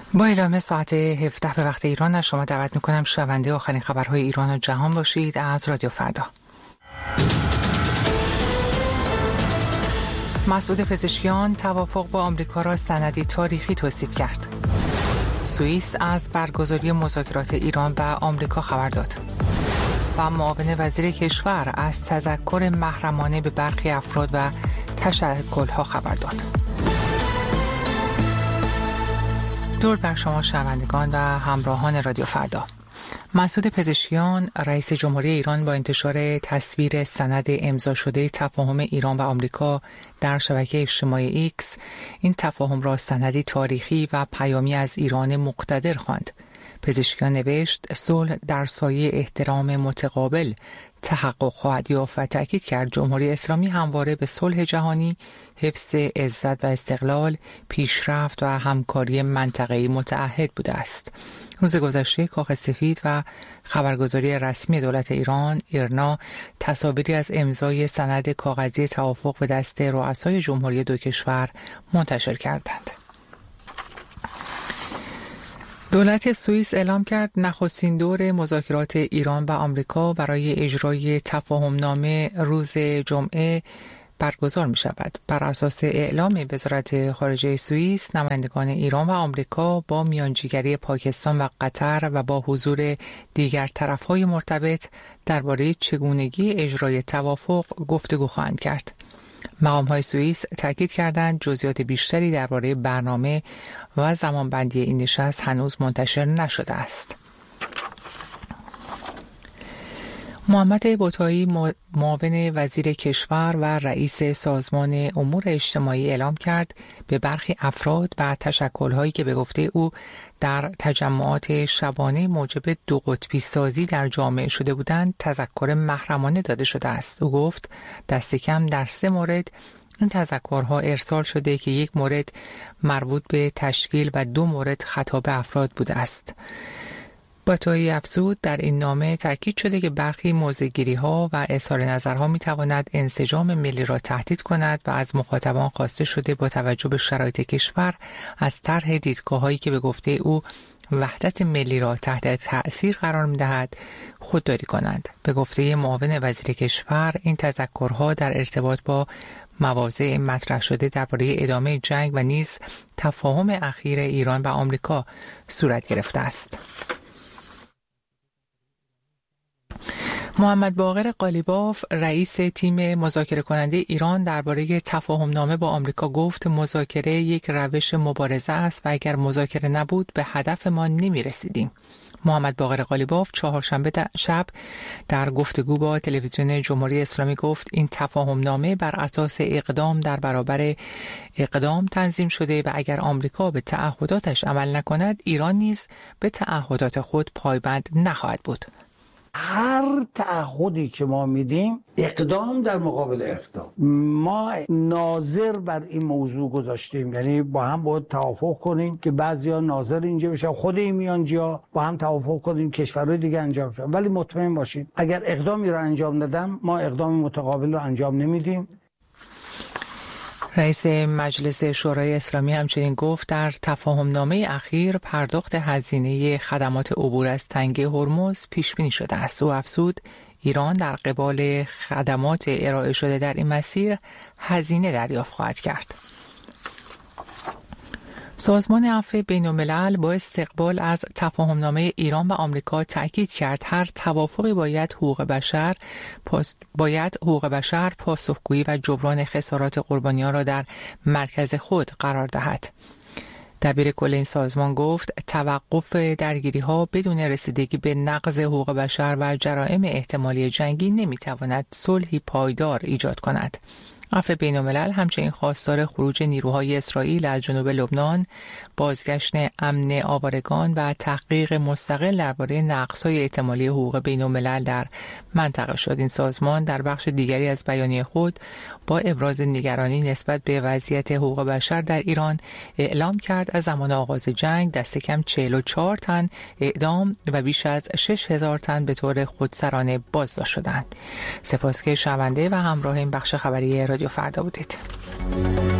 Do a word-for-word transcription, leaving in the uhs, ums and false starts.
با اعلام ساعت هفده به وقت ایران از شما دعوت میکنم شنونده آخرین خبرهای ایران و جهان باشید از رادیو فردا. مسعود پزشکیان توافق با آمریکا را سندی تاریخی توصیف کرد. سوئیس از برگزاری مذاکرات ایران و آمریکا خبر داد. و معاون وزیر کشور از تذکر محرمانه به برخی افراد و تشکل‌ها خبر داد. درود بر شما شنوندگان و همراهان رادیو فردا. مسعود پزشکیان رئیس جمهوری ایران با انتشار تصویر سند امضا شده تفاهم ایران و آمریکا در شبکه اجتماعی ایکس این تفاهم را سندی تاریخی و پیامی از ایران مقتدر خواند. پزشکیان نوشت صلح در سایه احترام متقابل تحقق خواهد یافت و تأکید کرد جمهوری اسلامی همواره به صلح جهانی، حفظ عزت و استقلال، پیشرفت و همکاری منطقه‌ای متعهد بوده است. روز گذشته کاخ سفید و خبرگزاری رسمی دولت ایران ایرنا تصاویری از امضای سند کاغذی توافق به دست رؤسای جمهوری دو کشور منتشر کردند. دولت سوئیس اعلام کرد نخستین دور مذاکرات ایران و آمریکا برای اجرای تفاهمنامه روز جمعه برگزار می شود. بر اساس اعلام وزارت خارجه سوئیس، نمایندگان ایران و آمریکا با میانجیگری پاکستان و قطر و با حضور دیگر طرف‌های مرتبط درباره چگونگی اجرای توافق گفتگو خواهند کرد. مقام‌های سوئیس تاکید کردند جزئیات بیشتری درباره برنامه و زمانبندی این نشست هنوز منتشر نشده است. محمد بطایی معاون وزیر کشور و رئیس سازمان امور اجتماعی اعلام کرد به برخی افراد و تشکل‌هایی که به گفته او در تجمعات شبانه موجب دو قطبی سازی در جامعه شده بودند تذکر محرمانه داده شده است. او گفت دست کم در سه مورد این تذکرها ارسال شده که یک مورد مربوط به تشکیل و دو مورد خطاب افراد بوده است. بطایی افزود در این نامه تاکید شده که برخی موضع‌گیری‌ها و اظهار نظرها می‌تواند انسجام ملی را تهدید کند و از مخاطبان خواسته شده با توجه به شرایط کشور از طرح دیدگاه‌هایی که به گفته او وحدت ملی را تحت تأثیر قرار می‌دهد خودداری کنند. به گفته معاون وزیر کشور این تذکرها در ارتباط با مواضع مطرح شده درباره ادامه جنگ و نیز تفاهم اخیر ایران و آمریکا صورت گرفته است. محمد باقر قالیباف رئیس تیم مذاکره کننده ایران درباره تفاهم نامه با آمریکا گفت مذاکره یک روش مبارزه است و اگر مذاکره نبود به هدف ما نمی رسیدیم. محمد باقر قالیباف چهارشنبه شب در گفتگو با تلویزیون جمهوری اسلامی گفت این تفاهم نامه بر اساس اقدام در برابر اقدام تنظیم شده و اگر آمریکا به تعهداتش عمل نکند ایران نیز به تعهدات خود پایبند نخواهد بود. هر تعهدی که ما میدیم اقدام در مقابل اقدام. ما ناظر بر این موضوع گذاشتیم، یعنی با هم باید توافق کنیم که بعضیا ناظر اینجا بشن، خود این میانجا با هم توافق کنیم کشورهای دیگه انجام شد. ولی مطمئن باشید اگر اقدامی رو انجام ندم ما اقدام متقابل رو انجام نمیدیم. رئیس مجلس شورای اسلامی همچنین گفت در تفاهم نامه اخیر پرداخت هزینه خدمات عبور از تنگه هرمز پیش بینی شده است. او افزود ایران در قبال خدمات ارائه شده در این مسیر هزینه دریافت خواهد کرد. سازمان عفو بین‌الملل با استقبال از تفاهمنامه ایران و آمریکا تأکید کرد هر توافقی باید حقوق بشر پاس باید حقوق بشر پاسخگویی و جبران خسارات قربانیان را در مرکز خود قرار دهد. دبیر کل این سازمان گفت توقف درگیری‌ها بدون رسیدگی به نقض حقوق بشر و جرائم احتمالی جنگی نمی‌تواند صلحی پایدار ایجاد کند. عفو بین‌الملل همچنین خواستار خروج نیروهای اسرائیل از جنوب لبنان، بازگشت امن آوارگان و تحقیق مستقل درباره نقض‌های احتمالی حقوق بین‌الملل در منطقه شد. این سازمان در بخش دیگری از بیانیه خود با ابراز نگرانی نسبت به وضعیت حقوق بشر در ایران اعلام کرد از زمان آغاز جنگ دست کم چهل و چهار تن اعدام و بیش از شش هزار تن به طور خودسرانه بازداشت شدند. سپاس که شنونده و همراه این بخش خبری رادیو فردا بودید.